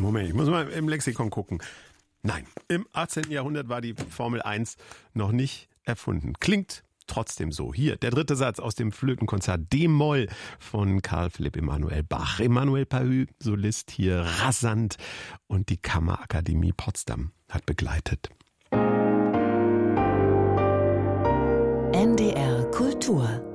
Moment, ich muss mal im Lexikon gucken. Nein, im 18. Jahrhundert war die Formel 1 noch nicht erfunden. Klingt trotzdem so. Hier, der dritte Satz aus dem Flötenkonzert D-Moll von Carl Philipp Emanuel Bach. Emanuel Pahü, Solist hier rasant und die Kammerakademie Potsdam hat begleitet. NDR Kultur